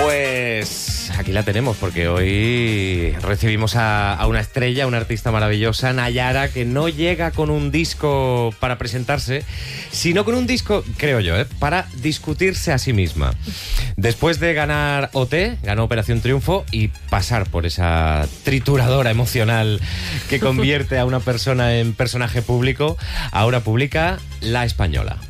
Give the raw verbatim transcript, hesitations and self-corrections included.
Pues aquí la tenemos, porque hoy recibimos a, a una estrella, una artista maravillosa, Nayara, que no llega con un disco para presentarse, sino con un disco, creo yo, ¿eh? para discutirse a sí misma. Después de ganar O T, ganó Operación Triunfo y pasar por esa trituradora emocional que convierte a una persona en personaje público, ahora publica La Española.